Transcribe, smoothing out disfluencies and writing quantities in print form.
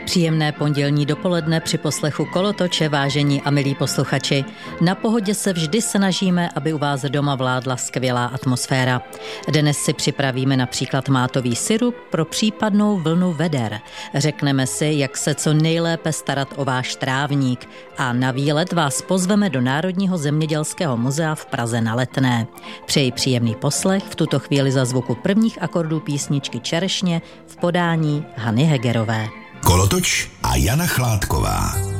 Příjemné pondělní dopoledne při poslechu Kolotoče, vážení a milí posluchači. Na Pohodě se vždy snažíme, aby u vás doma vládla skvělá atmosféra. Dnes si připravíme například mátový sirup pro případnou vlnu veder. Řekneme si, jak se co nejlépe starat o váš trávník. A na výlet vás pozveme do Národního zemědělského muzea v Praze na Letné. Přeji příjemný poslech, v tuto chvíli za zvuku prvních akordů písničky Čerešně v podání Hany Hegerové. Kolotoč a Jana Chládková.